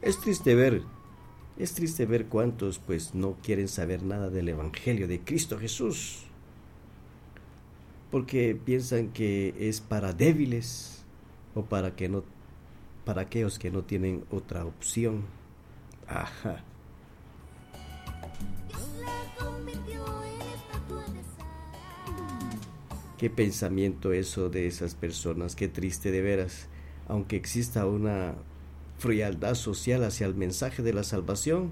Es triste ver, es triste ver cuántos pues no quieren saber nada del Evangelio de Cristo Jesús, porque piensan que es para débiles o para aquellos que no tienen otra opción. Ajá. Qué pensamiento eso de esas personas, qué triste de veras. Aunque exista una frialdad social hacia el mensaje de la salvación,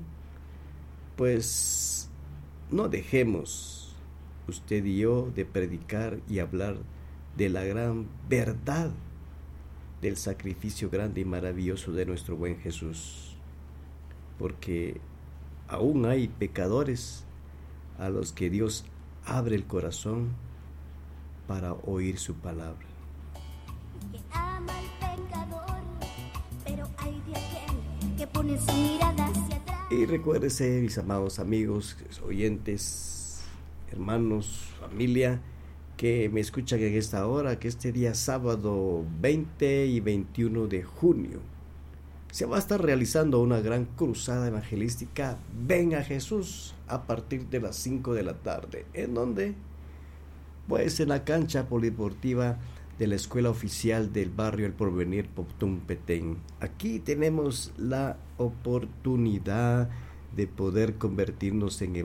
pues no dejemos, usted y yo, de predicar y hablar de la gran verdad del sacrificio grande y maravilloso de nuestro buen Jesús. Porque aún hay pecadores a los que Dios abre el corazón para oír su palabra. Que ama al pecador, pero hay de aquel que pone su mirada hacia atrás. Y recuérdese, mis amados amigos, oyentes, hermanos, familia, que me escuchan en esta hora, que este día sábado 20 y 21 de junio se va a estar realizando una gran cruzada evangelística Ven a Jesús a partir de las 5 de la tarde. ¿En dónde? Pues en la cancha polideportiva de la Escuela Oficial del Barrio El Porvenir, Poptún, Petén. Aquí tenemos la oportunidad de poder convertirnos en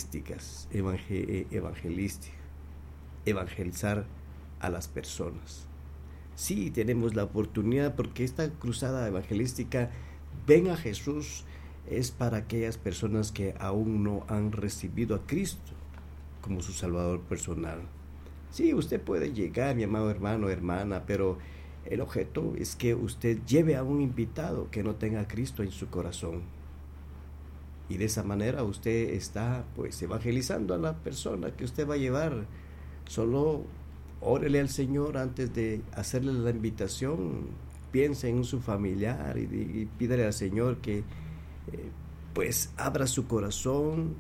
evangelizar a las personas. Sí, tenemos la oportunidad porque esta cruzada evangelística Ven a Jesús es para aquellas personas que aún no han recibido a Cristo como su Salvador personal. Sí, usted puede llegar, mi amado hermano, hermana, pero el objeto es que usted lleve a un invitado que no tenga a Cristo en su corazón. Y de esa manera usted está pues evangelizando a la persona que usted va a llevar. Solo órele al Señor antes de hacerle la invitación. Piense en su familiar y pídale al Señor que pues abra su corazón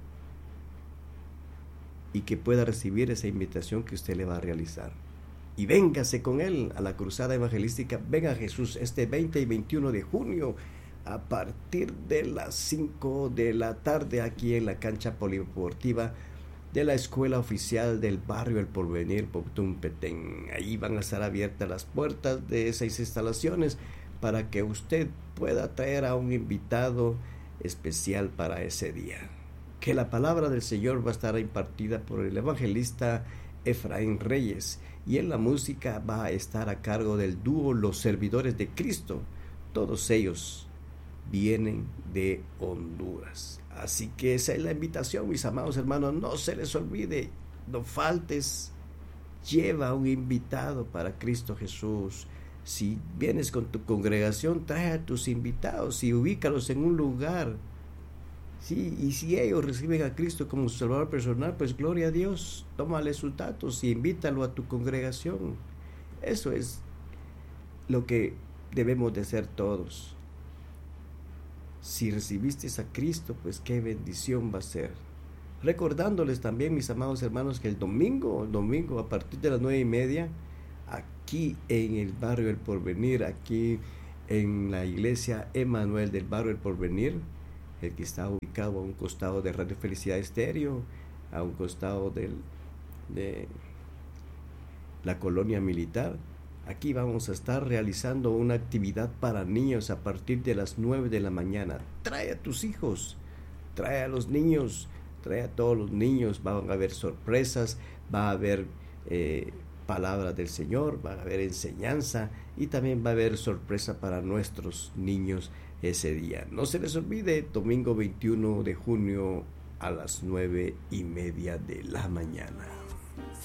y que pueda recibir esa invitación que usted le va a realizar. Y véngase con él a la cruzada evangelística Ven a Jesús este 20 y 21 de junio a partir de las 5 de la tarde aquí en la cancha polideportiva de la Escuela Oficial del Barrio El Porvenir, Poptún, Petén. Ahí van a estar abiertas las puertas de esas instalaciones para que usted pueda traer a un invitado especial para ese día. Que la palabra del Señor va a estar impartida por el evangelista Efraín Reyes y en la música va a estar a cargo del dúo Los Servidores de Cristo. Todos ellos vienen de Honduras. Así que esa es la invitación, mis amados hermanos. No se les olvide, no faltes, lleva un invitado para Cristo Jesús. Si vienes con tu congregación, trae a tus invitados y ubícalos en un lugar. Sí, y si ellos reciben a Cristo como su Salvador personal, pues gloria a Dios, tómale sus datos y invítalo a tu congregación. Eso es lo que debemos de hacer todos. Si recibiste a Cristo, pues qué bendición va a ser. Recordándoles también, mis amados hermanos, que el domingo a partir de las 9:30, aquí en el Barrio El Porvenir, aquí en la iglesia Emanuel del Barrio El Porvenir, el que está ubicado a un costado de Radio Felicidad Estéreo, a un costado de la colonia militar. Aquí vamos a estar realizando una actividad para niños a partir de las 9 de la mañana. Trae a tus hijos, trae a los niños, trae a todos los niños. Van a haber sorpresas, va a haber palabra del Señor, va a haber enseñanza y también va a haber sorpresa para nuestros niños ese día. No se les olvide, domingo 21 de junio a las 9:30 de la mañana.